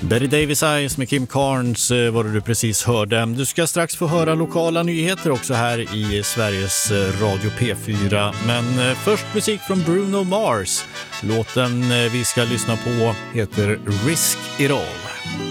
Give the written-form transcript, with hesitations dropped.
Betty Davis Eyes med Kim Carnes var det du precis hörde. Du ska strax få höra lokala nyheter också här i Sveriges Radio P4. Men först musik från Bruno Mars. Låten vi ska lyssna på heter Risk It All.